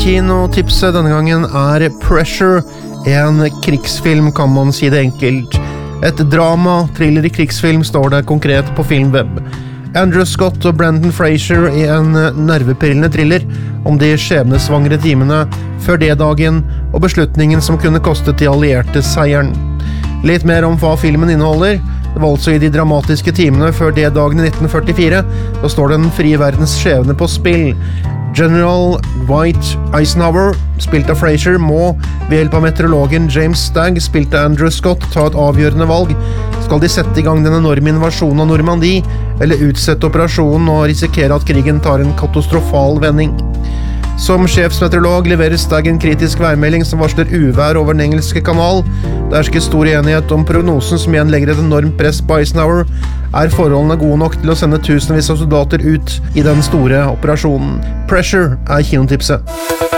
Kinotipset denne gangen Pressure, en krigsfilm kan man si det enkelt. Et drama, thriller krigsfilm står det konkret på Filmweb. Andrew Scott og Brendan Fraser i en nervepirrende thriller om de skjebnesvangre timene før D-dagen og beslutningen som kunne kostet de allierte seieren. Litt mer om hva filmen inneholder. Det var altså i de dramatiske timene før D-dagen i 1944, da står den frie verdens skjebne på spill. General Dwight Eisenhower, spilt av Fraser, må ved hjelp av meteorologen James Stagg, spilt av Andrew Scott, ta et avgjørende valg. Skal de sette i gang den enorme invasjonen av Normandie, eller utsette operasjonen og risikere at krigen tar en katastrofal vending? Som sjefsmeteorolog leverer Stagg en kritisk værmelding som varsler uvær over den engelske kanal. Det hersker stor enighet om prognosen som igjen legger et enormt press på Eisenhower. Forholdene gode nok til å sende tusenvis av soldater ut i den store operasjonen? Pressure kinotipset.